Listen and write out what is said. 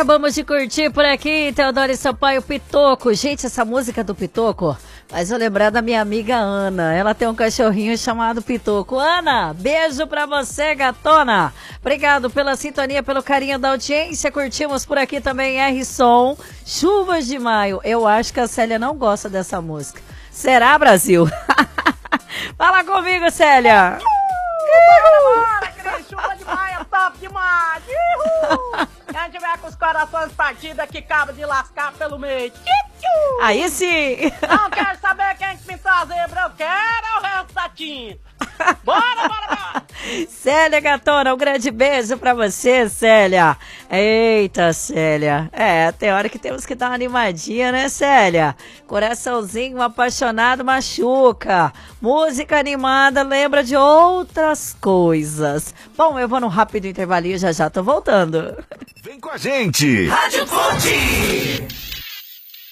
Acabamos de curtir por aqui, Teodoro Sampaio, Pitoco. Gente, essa música do Pitoco faz eu lembrar da minha amiga Ana. Ela tem um cachorrinho chamado Pitoco. Ana, beijo pra você, gatona. Obrigado pela sintonia, pelo carinho da audiência. Curtimos por aqui também R-Som, Chuvas de Maio. Eu acho que a Célia não gosta dessa música. Será, Brasil? Fala comigo, Célia. Chuva de maio é top demais! Quem tiver com os corações partidos que cabe de lascar pelo meio. Aí sim! Não quero saber quem que pintou a zebra, eu quero o resto da tinta. Bora! Célia Gatona, um grande beijo pra você, Célia. Eita, Célia. Tem hora que temos que dar uma animadinha, né, Célia? Coraçãozinho apaixonado machuca. Música animada lembra de outras coisas. Bom, eu vou num rápido intervalinho, já tô voltando. Vem com a gente! Rádio Fonte!